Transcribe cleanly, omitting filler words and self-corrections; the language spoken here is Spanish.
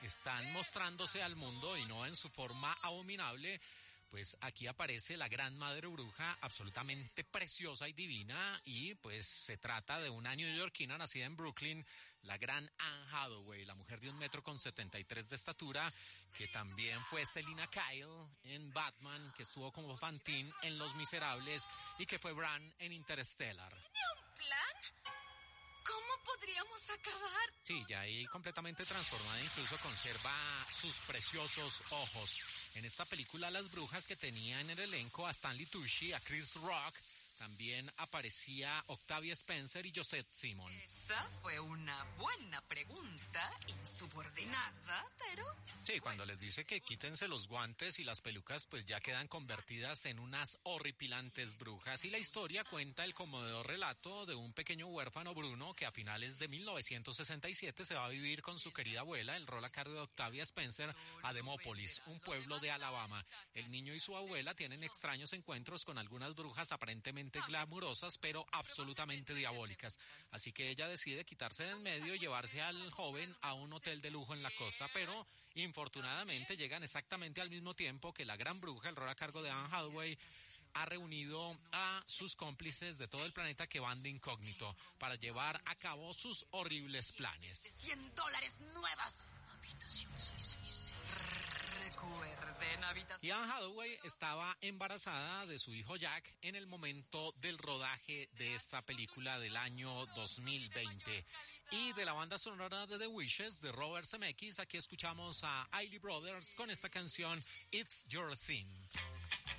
están mostrándose al mundo y no en su forma abominable, pues aquí aparece la gran madre bruja absolutamente preciosa y divina, y pues se trata de una neoyorquina nacida en Brooklyn, la gran Anne Hathaway, la mujer de 1,73 metros de estatura, que también fue Selina Kyle en Batman, que estuvo como Fantine en Los Miserables y que fue Bran en Interstellar. ¿Tiene un plan? ¿Cómo podríamos acabar? Sí, ya ahí completamente transformada, incluso conserva sus preciosos ojos. En esta película las brujas que tenía en el elenco a Stanley Tucci, a Chris Rock, también aparecía Octavia Spencer y Josette Simon. Esa fue una buena pregunta, insubordinada, pero... Sí, cuando les dice que quítense los guantes y las pelucas, pues ya quedan convertidas en unas horripilantes brujas. Y la historia cuenta el conmovedor relato de un pequeño huérfano Bruno que a finales de 1967 se va a vivir con su querida abuela, el rol a cargo de Octavia Spencer, a Demópolis, un pueblo de Alabama. El niño y su abuela tienen extraños encuentros con algunas brujas aparentemente glamurosas, pero absolutamente diabólicas. Así que ella decide quitarse de en medio y llevarse al joven a un hotel de lujo en la costa, pero infortunadamente llegan exactamente al mismo tiempo que la gran bruja, el rol a cargo de Anne Hathaway, ha reunido a sus cómplices de todo el planeta que van de incógnito para llevar a cabo sus horribles planes. $100 nuevas. Habitación 666. Recuerden, habitación. Y Anne Hathaway estaba embarazada de su hijo Jack en el momento del rodaje de esta película del año 2020. Y de la banda sonora de The Wishes de Robert Zemeckis, aquí escuchamos a Isley Brothers con esta canción It's Your Thing.